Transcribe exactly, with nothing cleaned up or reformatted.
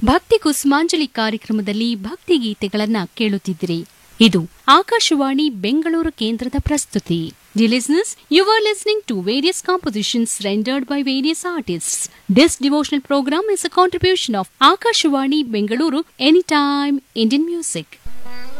ಭಕ್ತಿ ಕುಸುಮಾಂಜಲಿ ಕಾರ್ಯಕ್ರಮದಲ್ಲಿ ಭಕ್ತಿ ಗೀತೆಗಳನ್ನ ಕೇಳುತ್ತಿದ್ದಿರಿ. ಇದು ಆಕಾಶವಾಣಿ ಬೆಂಗಳೂರು ಕೇಂದ್ರದ ಪ್ರಸ್ತುತಿ. Dear listeners, you were listening to various compositions rendered by various artists. This devotional program is a contribution of Akashvani Bengaluru Anytime Indian Music.